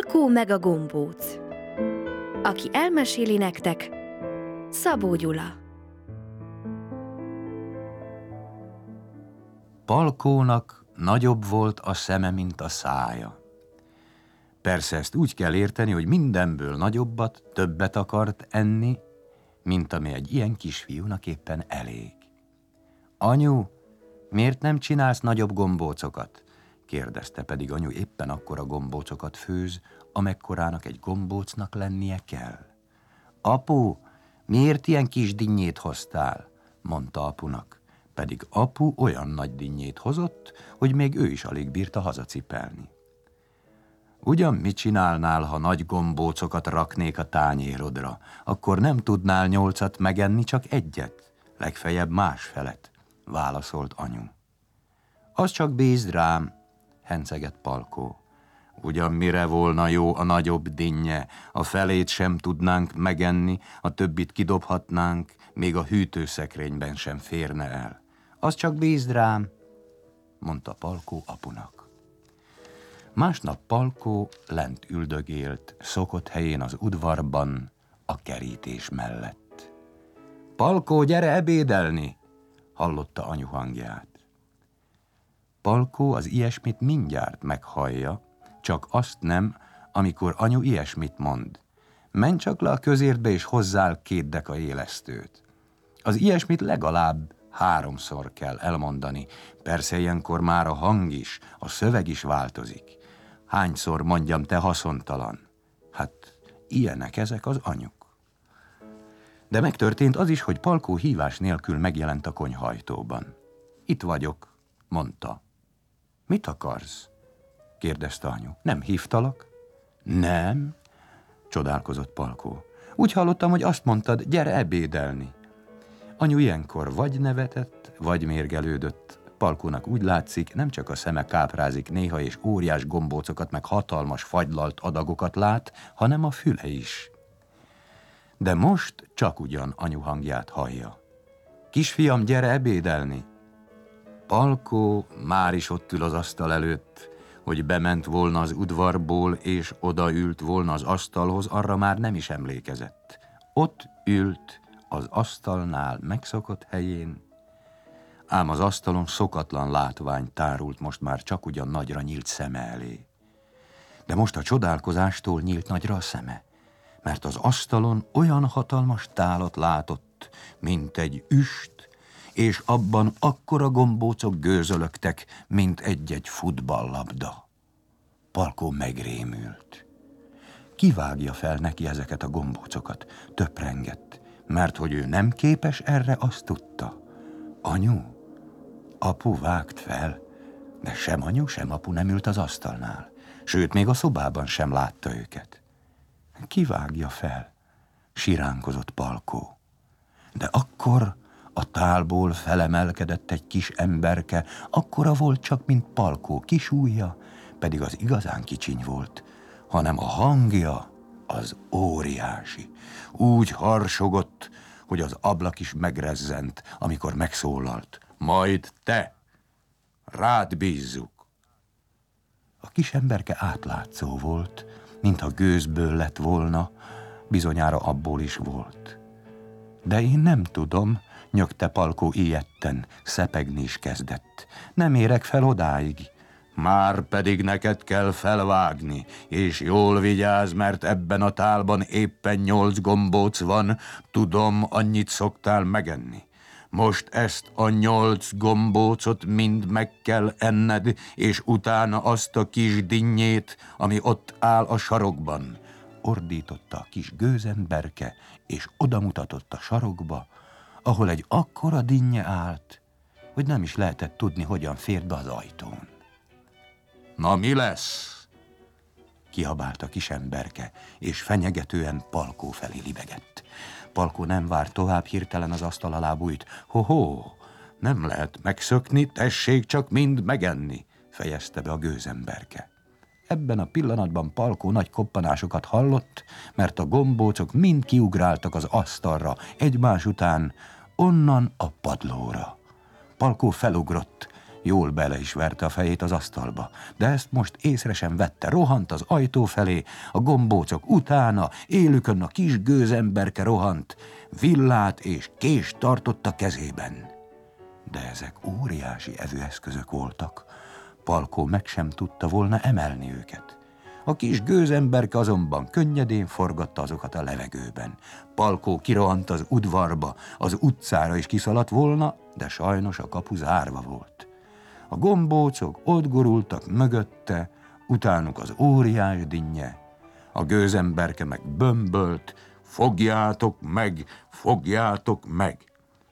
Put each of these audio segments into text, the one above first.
Palkó meg a gombóc. Aki elmeséli nektek, Szabó Gyula. Palkónak nagyobb volt a szeme, mint a szája. Persze ezt úgy kell érteni, hogy mindenből nagyobbat, többet akart enni, mint ami egy ilyen kisfiúnak éppen elég. Anyu, miért nem csinálsz nagyobb gombócokat? Kérdezte, pedig anyu éppen akkora gombócokat főz, amekkorának egy gombócnak lennie kell. Apu, miért ilyen kis dinnyét hoztál? Mondta apunak, pedig apu olyan nagy dinnyét hozott, hogy még ő is alig bírta hazacipelni. Ugyan mit csinálnál, ha nagy gombócokat raknék a tányérodra? Akkor nem tudnál 8 megenni, csak egyet, legfeljebb másfelet, válaszolt anyu. Az csak bízd rám, hencegett Palkó. Ugyan mire volna jó a nagyobb dinnye, a felét sem tudnánk megenni, a többit kidobhatnánk, még a hűtőszekrényben sem férne el. Az csak bízd rám, mondta Palkó apunak. Másnap Palkó lent üldögélt, szokott helyén az udvarban, a kerítés mellett. Palkó, gyere ebédelni! Hallotta anyu hangját. Palkó az ilyesmit mindjárt meghallja, csak azt nem, amikor anyu ilyesmit mond. Menj csak le a közértbe és hozzál 2 deka élesztőt. Az ilyesmit legalább 3-szor kell elmondani, persze ilyenkor már a hang is, a szöveg is változik. Hányszor mondjam, te haszontalan? Hát ilyenek ezek az anyuk. De megtörtént az is, hogy Palkó hívás nélkül megjelent a konyhajtóban. Itt vagyok, mondta. Mit akarsz? Kérdezte anyu. Nem hívtalak? Nem, csodálkozott Palkó. Úgy hallottam, hogy azt mondtad, gyere ebédelni. Anyu ilyenkor vagy nevetett, vagy mérgelődött. Palkónak úgy látszik, nem csak a szeme káprázik néha, és óriás gombócokat, meg hatalmas fagylalt adagokat lát, hanem a füle is. De most csak ugyan anyu hangját hallja. Kisfiam, gyere ebédelni! Palkó már is ott ül az asztal előtt, hogy bement volna az udvarból, és odaült volna az asztalhoz, arra már nem is emlékezett. Ott ült az asztalnál megszokott helyén, ám az asztalon szokatlan látvány tárult most már csak ugyan nagyra nyílt szeme elé. De most a csodálkozástól nyílt nagyra a szeme, mert az asztalon olyan hatalmas tálat látott, mint egy üst, és abban akkora gombócok gőzölögtek, mint egy-egy futballlabda. Palkó megrémült. Kivágja fel neki ezeket a gombócokat? Töprengett, mert hogy ő nem képes erre, azt tudta. Anyu, apu vágt fel, de sem anyu, sem apu nem ült az asztalnál, sőt, még a szobában sem látta őket. Kivágja fel, siránkozott Palkó. De akkor a tálból felemelkedett egy kis emberke, akkora volt csak, mint Palkó kis ujja, pedig az igazán kicsiny volt, hanem a hangja az óriási. Úgy harsogott, hogy az ablak is megrezzent, amikor megszólalt. Majd te, rád bízzuk. A kis emberke átlátszó volt, mintha gőzből lett volna, bizonyára abból is volt. De én nem tudom, nyögte Palkó ijedten, szepegni is kezdett. Nem érek fel odáig. Már pedig neked kell felvágni, és jól vigyázz, mert ebben a tálban éppen 8 gombóc van, tudom, annyit szoktál megenni. Most ezt a 8 gombócot mind meg kell enned, és utána azt a kis dinnyét, ami ott áll a sarokban. Ordította a kis gőzemberke, és odamutatott a sarokba, ahol egy akkora dinnye állt, hogy nem is lehetett tudni, hogyan fér be az ajtón. Na, mi lesz? Kiabált a kis emberke, és fenyegetően Palkó felé libegett. Palkó nem vár tovább, hirtelen az asztal alá bújt. Ho-ho, nem lehet megszökni, tessék csak mind megenni, fejezte be a gőzemberke. Ebben a pillanatban Palkó nagy koppanásokat hallott, mert a gombócok mind kiugráltak az asztalra, egymás után, onnan a padlóra. Palkó felugrott, Jól bele is verte a fejét az asztalba, de ezt most észre sem vette, rohant az ajtó felé, a gombócok utána, élükön a kis gőzemberke rohant, villát és kést tartott a kezében. De ezek óriási evőeszközök voltak, Palkó meg sem tudta volna emelni őket. A kis gőzemberke azonban könnyedén forgatta azokat a levegőben. Palkó kirohant az udvarba, az utcára is kiszaladt volna, de sajnos a kapu zárva volt. A gombócok ott gurultak mögötte, utánuk az óriás dinnye. A gőzemberke meg bömbölt, fogjátok meg, fogjátok meg!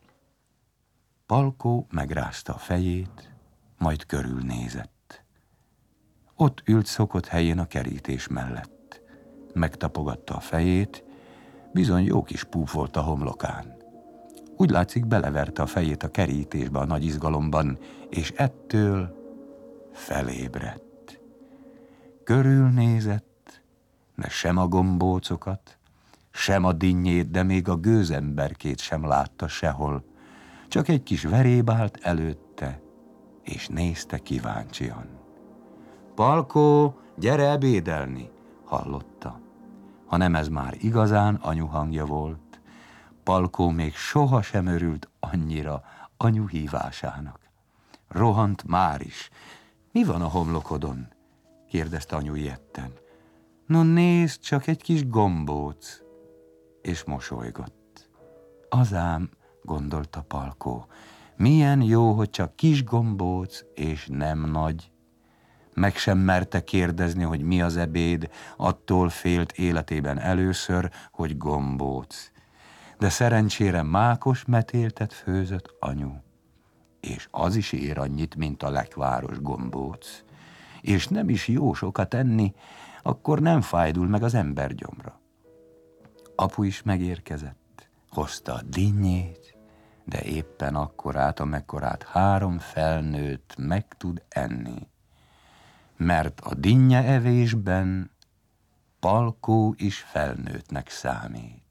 Palkó megrázta a fejét, majd körülnézett. Ott ült szokott helyén a kerítés mellett. Megtapogatta a fejét, bizony jó kis púp volt a homlokán. Úgy látszik, beleverte a fejét a kerítésbe a nagy izgalomban, és ettől felébredt. Körülnézett, de sem a gombócokat, sem a dinnyét, de még a gőzemberkét sem látta sehol. Csak egy kis veréb állt előtte, és nézte kíváncsian. Palkó, gyere ebédelni, hallotta. Ha nem ez már igazán anyu hangja volt, Palkó még soha sem örült annyira anyu hívásának. Rohant már is. Mi van a homlokodon? Kérdezte anyu ijedten. No nézd, csak egy kis gombóc. És mosolygott. Azám, gondolta Palkó, milyen jó, hogy csak kis gombóc, és nem nagy. Meg sem merte kérdezni, hogy mi az ebéd, attól félt életében először, hogy gombóc. De szerencsére mákos metéltet főzött anyu, és az is ér annyit, mint a lekváros gombóc. És nem is jó sokat enni, akkor nem fájdul meg az ember gyomra. Apu is megérkezett, hozta a dinnyét, de éppen akkorát, amekkorát 3 felnőtt meg tud enni. Mert a dinnye evésben Palkó is felnőttnek számít.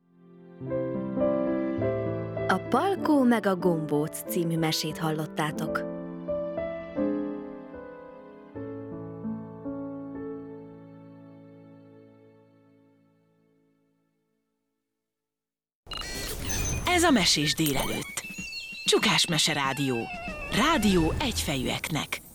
A Palkó meg a gombóc című mesét hallottátok. Ez a Mesés délelőtt. Csukás Mese Rádió. Rádió egyfejűeknek.